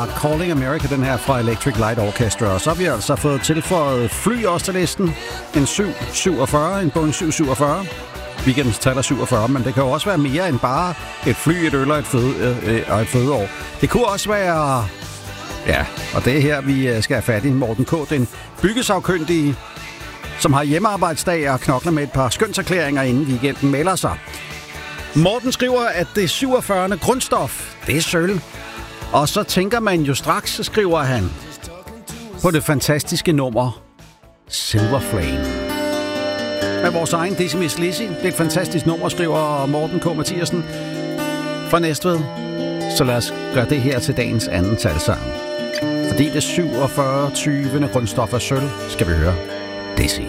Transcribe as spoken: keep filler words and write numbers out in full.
var Calling America, den her fra Electric Light Orchestra. Og så har vi altså fået tilføjet fly også til listen. En syv syvogfyrre, en Boeing syv syvogfyrre. Weekendens tal er syvogfyrre, men det kan jo også være mere end bare et fly, et øl og et, føde, øh, og et fødeår. Det kunne også være... Ja, og det er her, vi skal have fat i Morten K., den byggesagkyndige, som har hjemmearbejdsdag og knokler med et par skønserklæringer, inden weekenden melder sig. Morten skriver, at det syvogfyrre grundstof, det er sølv. Og så tænker man jo straks, så skriver han på det fantastiske nummer Silver Flame. Med vores egen Decimus Lizzy. Det er et fantastisk nummer, skriver Morten K. Mathiasen fra Næstved. Så lad os gøre det her til dagens anden talsang. Fordi det syvogfyrre tyvende grundstof er sølv, skal vi høre Dizzy.